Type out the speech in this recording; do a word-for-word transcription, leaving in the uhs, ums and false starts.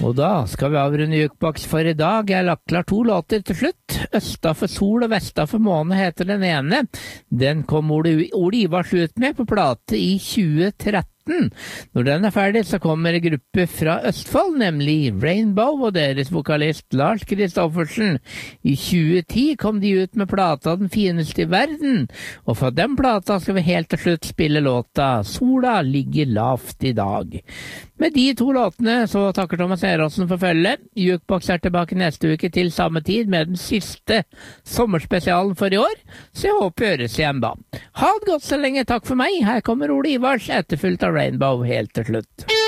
Og da skal vi avrunde Jukebox for i dag. Jeg har lagt klar to låter til slutt. Østa for sol og vesta for måne heter den ene. Den kom Ole, Ole Ivars ut med på plate i tjue tretten. Når den er ferdig, så kommer en gruppe fra Østfold, nemlig Rainbow og deres vokalist Lars Kristoffersen. I tjue ti kom de ut med plata Den fineste i verden, og fra den plata skal vi helt til slutt spille låta Sola ligger lavt i dag. Med de to låtene så takker Thomas Eråsen for følge. Jukebox er tilbake neste uke til samme tid med den siste sommerspesialen for i år, så jeg håper vi høres igjen da. Ha det godt så lenge, takk for meg. Her kommer Ole Ivars, etterfulgt av Rainbow helt til slutt.